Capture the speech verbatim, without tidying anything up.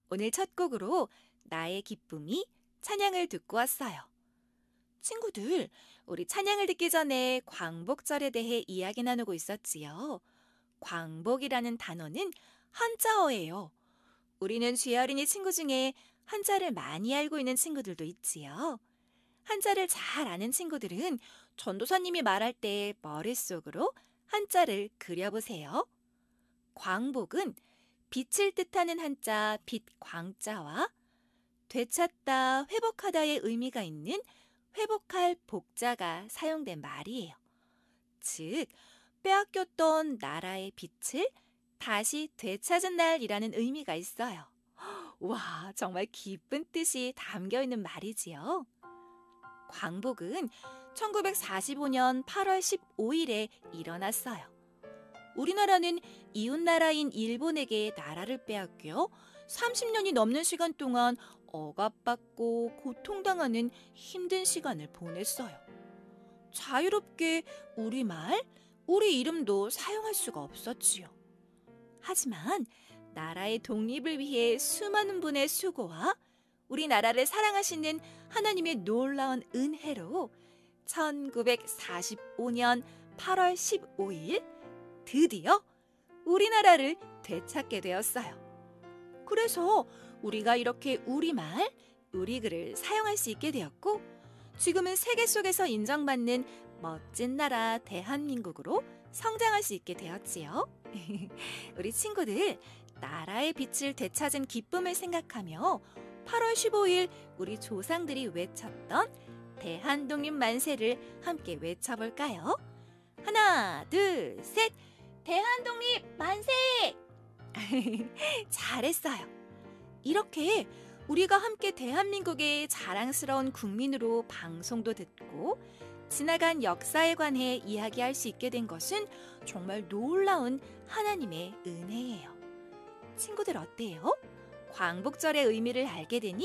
오늘 첫 곡으로 나의 기쁨이 찬양을 듣고 왔어요. 친구들, 우리 찬양을 듣기 전에 광복절에 대해 이야기 나누고 있었지요. 광복이라는 단어는 한자어예요. 우리는 쥐어린이 친구 중에 한자를 많이 알고 있는 친구들도 있지요. 한자를 잘 아는 친구들은 전도사님이 말할 때 머릿속으로 한자를 그려보세요. 광복은 빛을 뜻하는 한자 빛 광자와 되찾다, 회복하다의 의미가 있는 회복할 복자가 사용된 말이에요. 즉, 빼앗겼던 나라의 빛을 다시 되찾은 날이라는 의미가 있어요. 와, 정말 기쁜 뜻이 담겨 있는 말이지요. 광복은 천구백사십오 년 팔월 십오일에 일어났어요. 우리나라는 이웃나라인 일본에게 나라를 빼앗겨 삼십 년이 넘는 시간 동안 억압받고 고통당하는 힘든 시간을 보냈어요. 자유롭게 우리말, 우리 이름도 사용할 수가 없었지요. 하지만 나라의 독립을 위해 수많은 분의 수고와 우리나라를 사랑하시는 하나님의 놀라운 은혜로 천구백사십오 년 팔월 십오일 드디어 우리나라를 되찾게 되었어요. 그래서 우리가 이렇게 우리말, 우리 글을 사용할 수 있게 되었고 지금은 세계 속에서 인정받는 멋진 나라 대한민국으로 성장할 수 있게 되었지요. 우리 친구들, 나라의 빛을 되찾은 기쁨을 생각하며 팔월 십오일 우리 조상들이 외쳤던 대한독립 만세를 함께 외쳐볼까요? 하나, 둘, 셋! 대한독립 만세! 잘했어요. 이렇게 우리가 함께 대한민국의 자랑스러운 국민으로 방송도 듣고 지나간 역사에 관해 이야기할 수 있게 된 것은 정말 놀라운 하나님의 은혜예요. 친구들 어때요? 광복절의 의미를 알게 되니